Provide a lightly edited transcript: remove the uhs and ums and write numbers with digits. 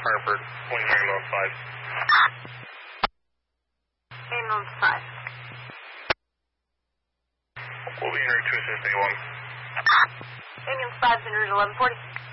Hartford, point here, ambulance 5. Ambulance 5. We'll be en route to assist A1. Ambulance 5 is en route 1140.